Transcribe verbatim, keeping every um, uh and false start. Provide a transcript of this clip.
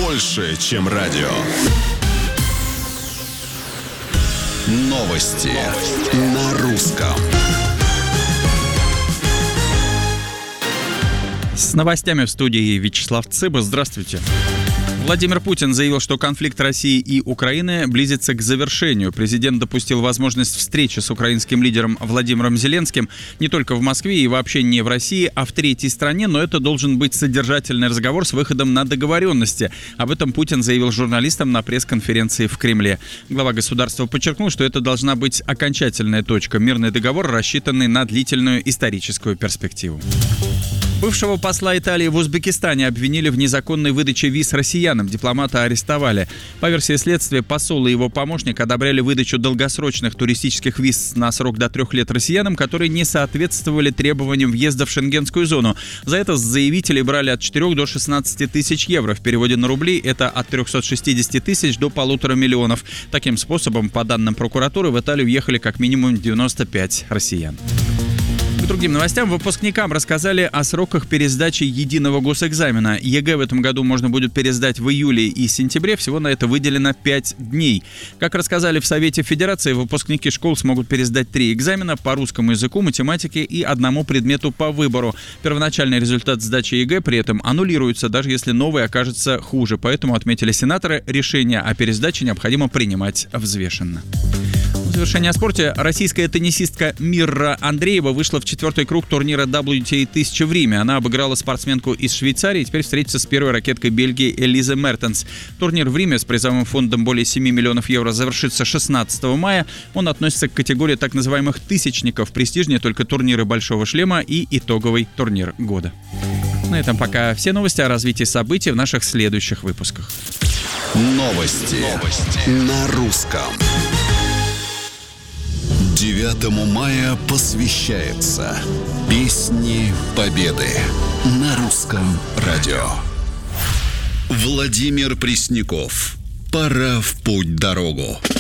больше, чем радио. Новости, Новости. На русском. С новостями в студии Вячеслав Цыба. Здравствуйте. Владимир Путин заявил, что конфликт России и Украины близится к завершению. Президент допустил возможность встречи с украинским лидером Владимиром Зеленским не только в Москве и вообще не в России, а в третьей стране, но это должен быть содержательный разговор с выходом на договоренности. Об этом Путин заявил журналистам на пресс-конференции в Кремле. Глава государства подчеркнул, что это должна быть окончательная точка. Мирный договор, рассчитанный на длительную историческую перспективу. Бывшего посла Италии в Узбекистане обвинили в незаконной выдаче виз россиянам. Дипломата арестовали. По версии следствия, посол и его помощник одобряли выдачу долгосрочных туристических виз на срок до трех лет россиянам, которые не соответствовали требованиям въезда в шенгенскую зону. За это с заявителей брали от четырёх до шестнадцати тысяч евро. В переводе на рубли это от трехсот шестидесяти тысяч до полутора миллионов. Таким способом, по данным прокуратуры, в Италию въехали как минимум девяносто пять россиян. К другим новостям, выпускникам рассказали о сроках пересдачи единого госэкзамена. ЕГЭ в этом году можно будет пересдать в июле и сентябре. Всего на это выделено пять дней. Как рассказали в Совете Федерации, выпускники школ смогут пересдать три экзамена по русскому языку, математике и одному предмету по выбору. Первоначальный результат сдачи ЕГЭ при этом аннулируется, даже если новый окажется хуже. Поэтому, отметили сенаторы, решение о пересдаче необходимо принимать взвешенно. В завершение о спорте. Российская теннисистка Мирра Андреева вышла в четвертый круг турнира дабл ю ти эй тысяча в Риме. Она обыграла спортсменку из Швейцарии и теперь встретится с первой ракеткой Бельгии Элизе Мертенс. Турнир в Риме с призовым фондом более семи миллионов евро завершится шестнадцатого мая. Он относится к категории так называемых тысячников. Престижнее только турниры «Большого шлема» и итоговый турнир года. На этом пока все новости. О развитии событий в наших следующих выпусках. Новости, Новости. На русском. девятому мая посвящается Песни Победы на русском радио. Владимир Пресняков. Пора в путь-дорогу.